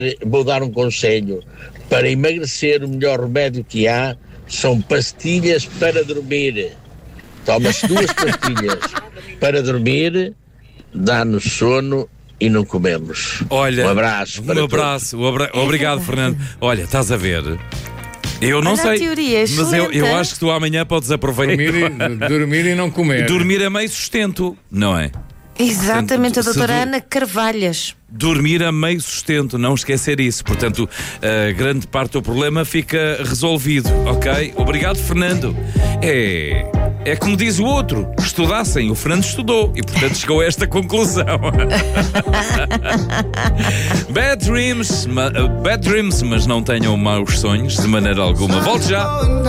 vou dar um conselho. Para emagrecer, o melhor remédio que há são pastilhas para dormir. Toma-se 2 pastilhas para dormir, dá-nos sono e não comemos. Olha, um abraço para todos. Obrigado, Fernando. Olha, estás a ver? Eu não sei, mas eu acho que tu amanhã podes aproveitar. Dormir e não comer. Dormir é meio sustento, não é? Exatamente, Portanto, a doutora Ana Carvalhas. Dormir a meio sustento, não esquecer isso. Portanto, grande parte do problema fica resolvido, ok? Obrigado, Fernando. É como diz o outro, estudassem, o Fernando estudou e portanto chegou a esta conclusão. Bad dreams, mas não tenham maus sonhos de maneira alguma. Volte já.